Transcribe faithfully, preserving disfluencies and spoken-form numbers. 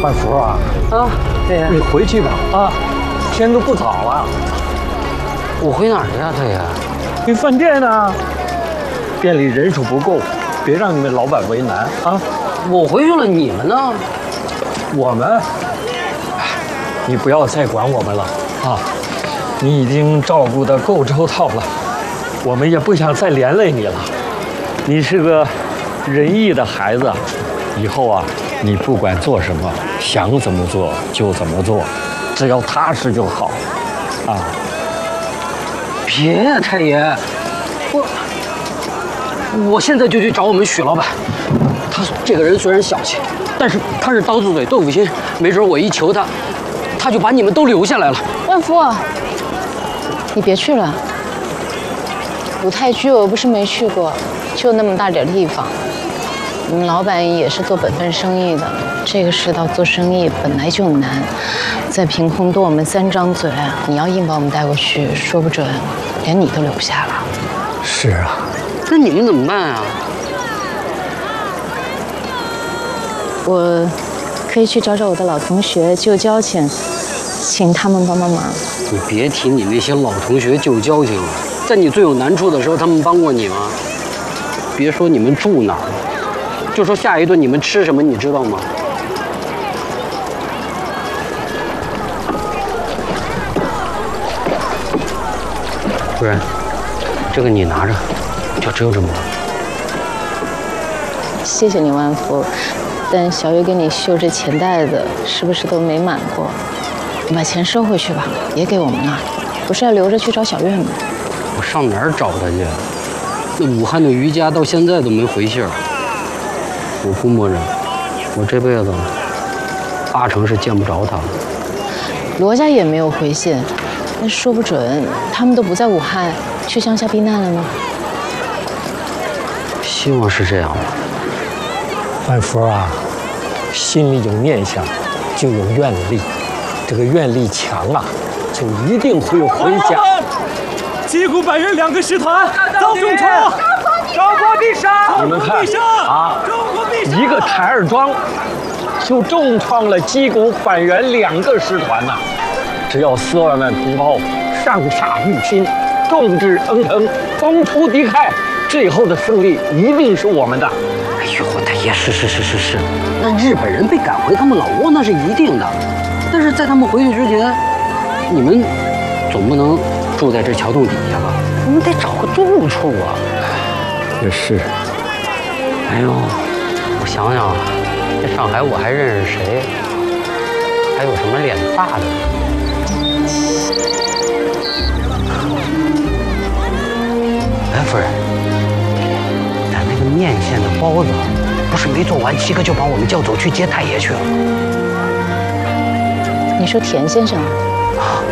万福啊， 啊，太爷， 你回去吧啊，天都不早了。 我回哪儿去啊，太爷？ 你饭店呢？店里人手不够，别让你们老板为难啊。 我回去了，你们呢？ 我们，哎，你不要再管我们了啊！你已经照顾得够周到了，我们也不想再连累你了。你是个仁义的孩子，以后啊，你不管做什么，想怎么做就怎么做，只要踏实就好，啊。 别呀，太爷，我我现在就去找我们许老板。他这个人虽然小气，但是他是刀子嘴豆腐心，没准我一求他，他就把你们都留下来了。 万福，你别去了。舞台剧我不是没去过，就那么大点地方。你们老板也是做本分生意的，这个世道做生意本来就难，再凭空多我们三张嘴，你要硬把我们带过去，说不准连你都留不下了。 是啊， 那你们怎么办啊？ 我可以去找找我的老同学、旧交情，请他们帮帮忙。 你别提你那些老同学、旧交情了，在你最有难处的时候，他们帮过你吗？别说你们住哪儿了，就说下一顿你们吃什么，你知道吗？不然，这个你拿着，就只有这么多。 谢谢你，万福。但小月给你绣这钱袋子，是不是都没满过？你把钱收回去吧，别给我们了。不是要留着去找小月吗？ 我上哪儿找他去？那武汉的余家到现在都没回信儿。我估摸着，我这辈子八成是见不着他了。 罗家也没有回信，那说不准他们都不在武汉，去乡下避难了呢。 希望是这样吧。 万福啊，心里有念想，就有愿力，这个愿力强啊，就一定会回家。 击鼓百元两个师团遭重创，中国必胜！ 你们看啊，一个台儿庄就重创了击鼓反元两个师团呐、啊！只要四万万同胞上下一心，众志成城，攻出敌忾，最后的胜利一定是我们的。 哎呦，太爷，是是是是是，那日本人被赶回他们老窝那是一定的，但是在他们回去之前，你们总不能住在这桥洞底下吧？我们得找个住处啊。 也是。 哎呦，我想想，这上海我还认识谁？还有什么脸大的？哎，夫人，咱那个面线的包子，不是没做完，七哥就把我们叫走去接太爷去了。 你说田先生？